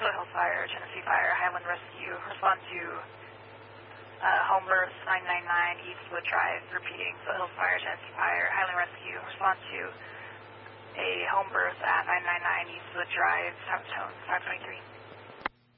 Hills Fire, Tennessee Fire, Highland Rescue. Respond to home berth 999 Eastwood Drive. Repeating, Hills Fire, Tennessee Fire, Highland Rescue. Respond to a home berth at 999 Eastwood Drive, Sound Tone 523.